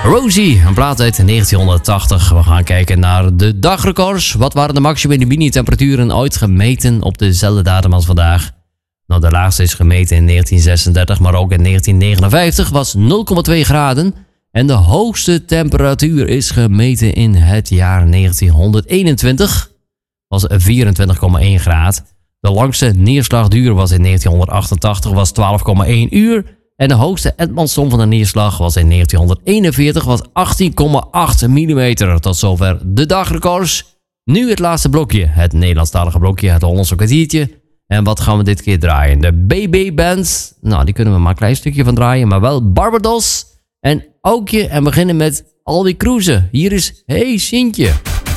Rosie, een plaat uit 1980. We gaan kijken naar de dagrecords. Wat waren de maximum en de mini-temperaturen ooit gemeten op dezelfde datum als vandaag? Nou, de laagste is gemeten in 1936, maar ook in 1959 was 0,2 graden. En de hoogste temperatuur is gemeten in het jaar 1921. Was 24,1 graad. De langste neerslagduur was in 1988, was 12,1 uur. En de hoogste Edmondson van de neerslag was in 1941, was 18,8 mm. Tot zover de dagrecords. Nu het laatste blokje, het Nederlandstalige blokje, het Hollandse kwartiertje. En wat gaan we dit keer draaien? De BB Band. Nou, die kunnen we maar een klein stukje van draaien, maar wel Barbados en Aukje. En beginnen met Aldi Kroeze. Hier is Hey Sintje.